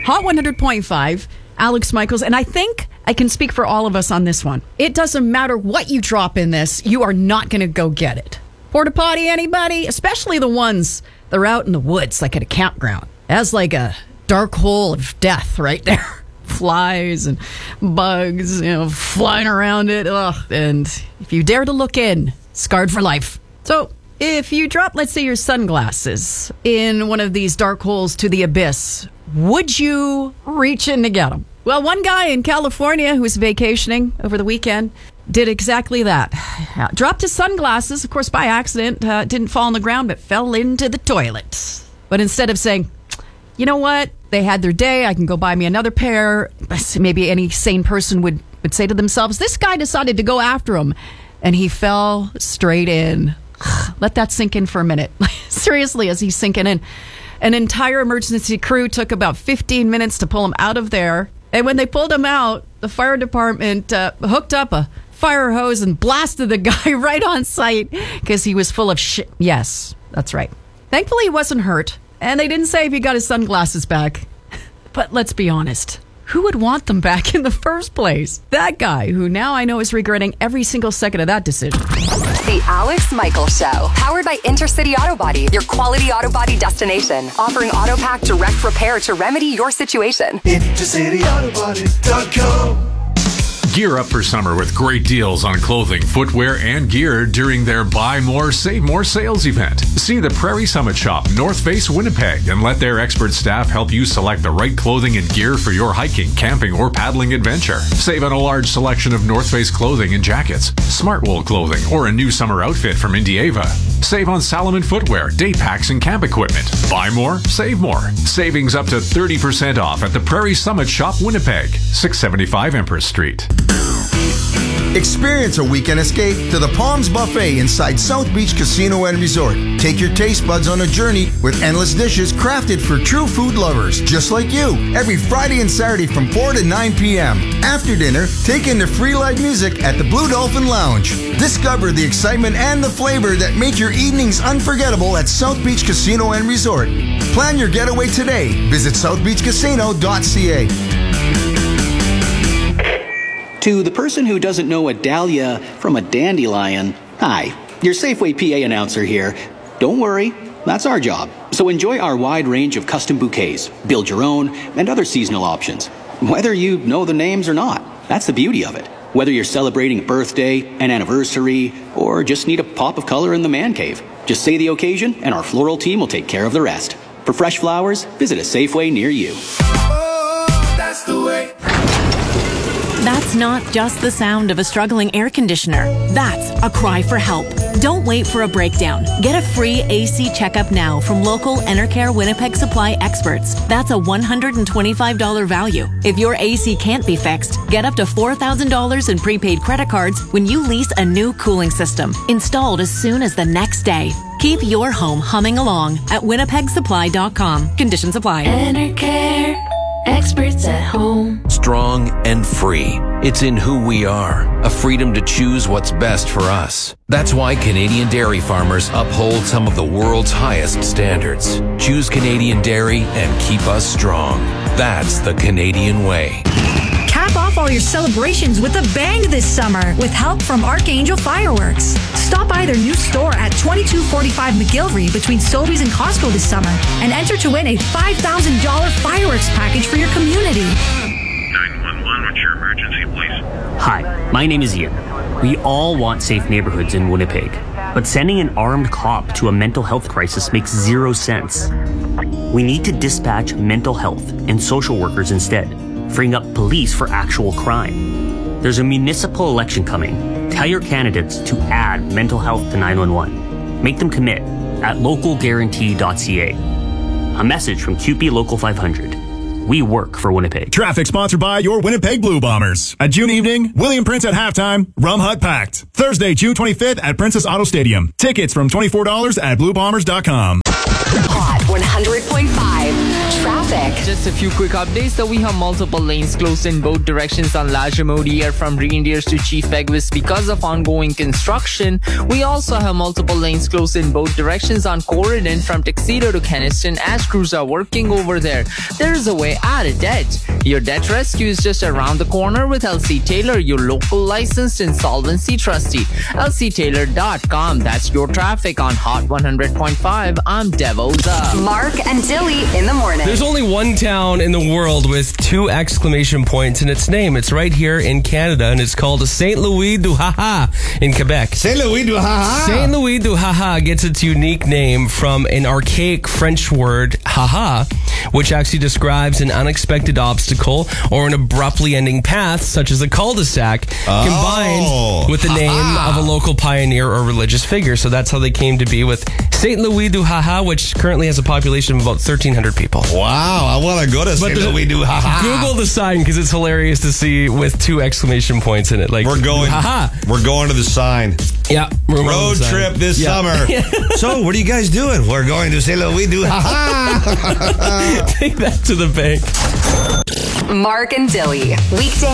Hot 100.5, Alex Michaels, and I think I can speak for all of us on this one. It doesn't matter what you drop in this, you are not going to go get it. Porta potty, anybody? Especially the ones that are out in the woods, like at a campground. That's like a dark hole of death right there. Flies and bugs, flying around it. Ugh. And if you dare to look in, scarred for life. So if you drop, let's say, your sunglasses in one of these dark holes to the abyss, would you reach in to get them? Well, one guy in California who was vacationing over the weekend did exactly that. Dropped his sunglasses, of course, by accident. Didn't fall on the ground, but fell into the toilet. But instead of saying, you know what, they had their day, I can go buy me another pair, maybe any sane person would say to themselves, this guy decided to go after him, and he fell straight in. Let that sink in for a minute. Seriously, as he's sinking in. An entire emergency crew took about 15 minutes to pull him out of there. And when they pulled him out, the fire department hooked up a fire hose and blasted the guy right on sight because he was full of shit. Yes, that's right. Thankfully, he wasn't hurt. And they didn't say if he got his sunglasses back. But let's be honest. Who would want them back in the first place? That guy, who now I know is regretting every single second of that decision. The Alex Michaels Show, powered by Intercity Auto Body, your quality auto body destination. Offering AutoPack direct repair to remedy your situation. IntercityAutoBody.com. Gear up for summer with great deals on clothing, footwear, and gear during their Buy More, Save More sales event. See the Prairie Summit Shop, North Face, Winnipeg, and let their expert staff help you select the right clothing and gear for your hiking, camping, or paddling adventure. Save on a large selection of North Face clothing and jackets, Smartwool clothing, or a new summer outfit from Indieva. Save on Salomon footwear, day packs, and camp equipment. Buy more, save more. Savings up to 30% off at the Prairie Summit Shop, Winnipeg, 675 Empress Street. Experience a weekend escape to the Palms Buffet inside South Beach Casino and Resort. Take your taste buds on a journey with endless dishes crafted for true food lovers just like you. Every Friday and Saturday from 4 to 9 p.m. After dinner, take in the free live music at the Blue Dolphin Lounge. Discover the excitement and the flavor that make your evenings unforgettable at South Beach Casino and Resort. Plan your getaway today. Visit southbeachcasino.ca. To the person who doesn't know a dahlia from a dandelion, hi, your Safeway PA announcer here. Don't worry, that's our job. So enjoy our wide range of custom bouquets, build your own, and other seasonal options. Whether you know the names or not, that's the beauty of it. Whether you're celebrating a birthday, an anniversary, or just need a pop of color in the man cave, just say the occasion and our floral team will take care of the rest. For fresh flowers, visit a Safeway near you. Oh, that's the way. That's not just the sound of a struggling air conditioner. That's a cry for help. Don't wait for a breakdown. Get a free AC checkup now from local Enercare Winnipeg Supply experts. That's a $125 value. If your AC can't be fixed, get up to $4,000 in prepaid credit cards when you lease a new cooling system, installed as soon as the next day. Keep your home humming along at winnipegsupply.com. Conditions apply. Enercare. Experts at home. Strong and free. It's in who we are. A freedom to choose what's best for us. That's why Canadian dairy farmers uphold some of the world's highest standards. Choose Canadian dairy and keep us strong. That's the Canadian way. Cap off all your celebrations with a bang this summer with help from Archangel Fireworks. Stop by their new store at 2245 McGillivray between Sobeys and Costco this summer and enter to win a $5,000 fireworks package for your community. 911, what's your emergency, please? Hi, my name is Ian. We all want safe neighborhoods in Winnipeg, but sending an armed cop to a mental health crisis makes zero sense. We need to dispatch mental health and social workers instead, freeing up police for actual crime. There's a municipal election coming. Tell your candidates to add mental health to 911. Make them commit at localguarantee.ca. A message from QP Local 500. We work for Winnipeg. Traffic sponsored by your Winnipeg Blue Bombers. At June evening, William Prince at halftime, Rum Hut packed. Thursday, June 25th at Princess Auto Stadium. Tickets from $24 at bluebombers.com. Hot 100.5 traffic. just a few quick updates. That we have multiple lanes closed in both directions on Lajamodi from Reindeers to Chief Peguis because of ongoing construction. We also have multiple lanes closed in both directions on Corridon from Tuxedo to Keniston as crews are working over there. There is a way out of debt. Your debt rescue is just around the corner with LC Taylor, your local licensed insolvency trustee. LCTaylor.com. That's your traffic on Hot 100.5. I'm Devoza. Mark and Dilly in the morning. There's only one town in the world with 2 exclamation points in its name. It's right here in Canada, and it's called St. Louis du Haha in Quebec. St. Louis du Haha. St. Louis du Haha gets its unique name from an archaic French word, haha, which actually describes an unexpected obstacle or an abruptly ending path, such as a cul-de-sac, combined with the name of a local pioneer or religious figure. So that's how they came to be with St. Louis du Haha, which currently has a population of about 1,300 people. Wow, I want to go to St. Louis du Haha. Google the sign because it's hilarious to see with 2 exclamation points in it. Like we're going to the sign. Yeah, road trip this summer. So, what are you guys doing? We're going to St. Louis du Haha. Take that to the bank. Mark and Dilly, weekday